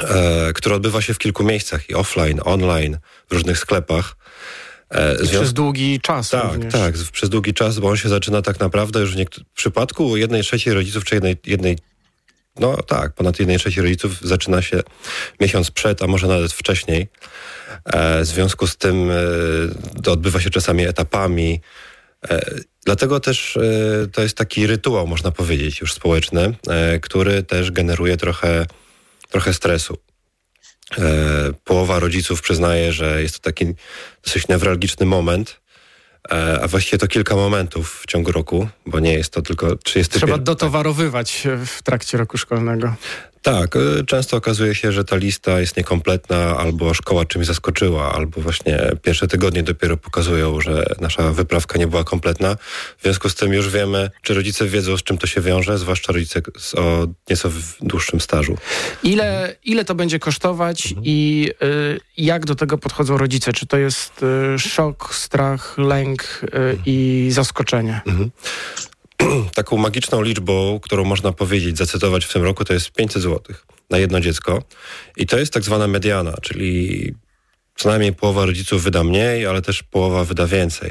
który odbywa się w kilku miejscach i offline, online, w różnych sklepach. Przez długi czas również. Tak, przez długi czas, bo on się zaczyna tak naprawdę już w przypadku 1/3 rodziców, czy ponad 1/3 rodziców zaczyna się miesiąc przed, a może nawet wcześniej. W związku z tym to odbywa się czasami etapami. Dlatego też to jest taki rytuał, można powiedzieć, już społeczny, który też generuje trochę stresu. Połowa rodziców przyznaje, że jest to taki dosyć newralgiczny moment, a właściwie to kilka momentów w ciągu roku, bo nie jest to tylko 30. Trzeba dotowarowywać w trakcie roku szkolnego. Tak, często okazuje się, że ta lista jest niekompletna, albo szkoła czymś zaskoczyła, albo właśnie pierwsze tygodnie dopiero pokazują, że nasza wyprawka nie była kompletna. W związku z tym już wiemy, czy rodzice wiedzą, z czym to się wiąże, zwłaszcza rodzice o nieco dłuższym stażu. Ile to będzie kosztować i jak do tego podchodzą rodzice? Czy to jest szok, strach, lęk i zaskoczenie? Taką magiczną liczbą, którą można powiedzieć, zacytować w tym roku, to jest 500 zł na jedno dziecko. I to jest tak zwana mediana, czyli co najmniej połowa rodziców wyda mniej, ale też połowa wyda więcej.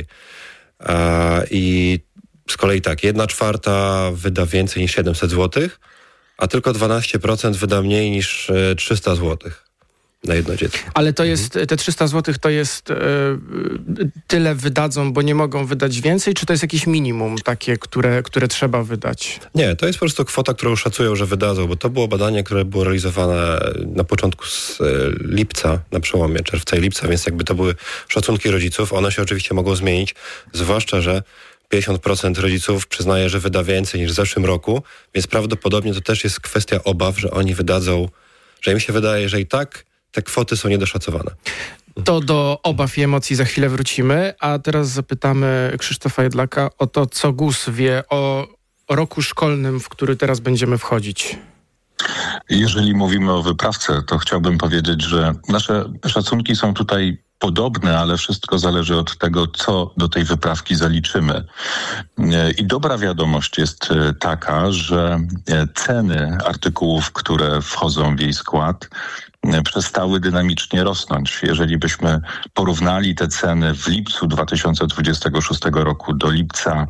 I z kolei tak, 1/4 wyda więcej niż 700 zł, a tylko 12% wyda mniej niż 300 zł. Na jedno dziecko. Ale to jest, te 300 zł to jest tyle wydadzą, bo nie mogą wydać więcej, czy to jest jakieś minimum takie, które trzeba wydać? Nie, to jest po prostu kwota, którą szacują, że wydadzą, bo to było badanie, które było realizowane na początku z lipca, na przełomie czerwca i lipca, więc jakby to były szacunki rodziców. One się oczywiście mogą zmienić, zwłaszcza, że 50% rodziców przyznaje, że wyda więcej niż w zeszłym roku, więc prawdopodobnie to też jest kwestia obaw, że oni wydadzą, że im się wydaje, że i tak te kwoty są niedoszacowane. To do obaw i emocji za chwilę wrócimy, a teraz zapytamy Krzysztofa Jedlaka o to, co GUS wie o roku szkolnym, w który teraz będziemy wchodzić. Jeżeli mówimy o wyprawce, to chciałbym powiedzieć, że nasze szacunki są tutaj podobne, ale wszystko zależy od tego, co do tej wyprawki zaliczymy. I dobra wiadomość jest taka, że ceny artykułów, które wchodzą w jej skład, przestały dynamicznie rosnąć. Jeżeli byśmy porównali te ceny w lipcu 2026 roku do lipca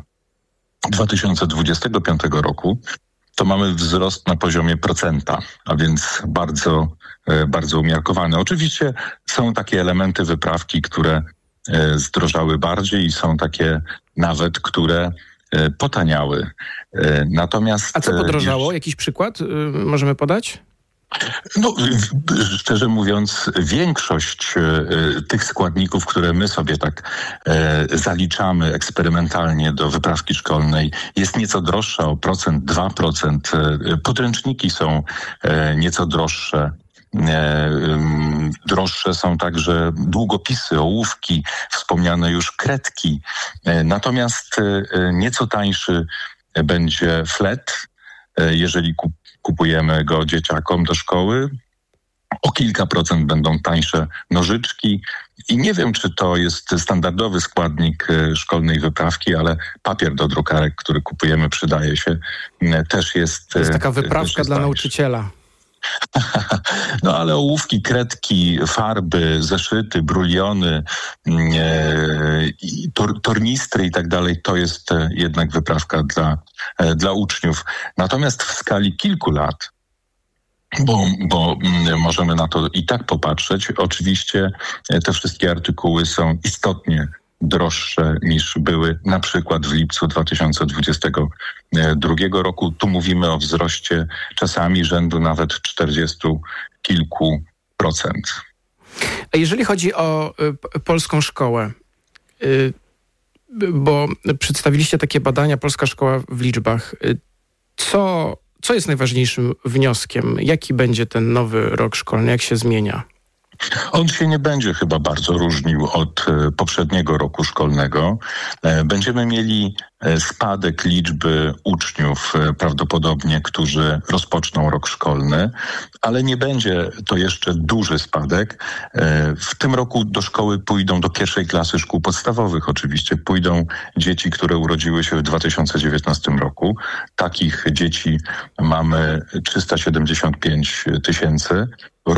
2025 roku, to mamy wzrost na poziomie 1%, a więc bardzo, bardzo umiarkowany. Oczywiście są takie elementy wyprawki, które zdrożały bardziej i są takie nawet, które potaniały. Natomiast... A co podrożało? Jakiś przykład możemy podać? No, szczerze mówiąc, większość tych składników, które my sobie tak zaliczamy eksperymentalnie do wyprawki szkolnej, jest nieco droższa o 2%. Podręczniki są nieco droższe. Droższe są także długopisy, ołówki, wspomniane już kredki. Natomiast nieco tańszy będzie flet, jeżeli kupujemy go dzieciakom do szkoły. O kilka procent będą tańsze nożyczki i nie wiem, czy to jest standardowy składnik szkolnej wyprawki, ale papier do drukarek, który kupujemy, przydaje się, też jest... To jest taka wyprawka dla nauczyciela. No ale ołówki, kredki, farby, zeszyty, bruliony, tornistry i tak dalej, to jest jednak wyprawka dla uczniów. Natomiast w skali kilku lat, bo możemy na to i tak popatrzeć, oczywiście te wszystkie artykuły są istotnie droższe niż były na przykład w lipcu 2022 roku. Tu mówimy o wzroście czasami rzędu nawet 40 kilku procent. A jeżeli chodzi o polską szkołę, bo przedstawiliście takie badania Polska Szkoła w liczbach, co jest najważniejszym wnioskiem? Jaki będzie ten nowy rok szkolny? Jak się zmienia? On się nie będzie chyba bardzo różnił od poprzedniego roku szkolnego. Będziemy mieli spadek liczby uczniów prawdopodobnie, którzy rozpoczną rok szkolny, ale nie będzie to jeszcze duży spadek. W tym roku do szkoły pójdą do pierwszej klasy szkół podstawowych oczywiście. Pójdą dzieci, które urodziły się w 2019 roku. Takich dzieci mamy 375 000.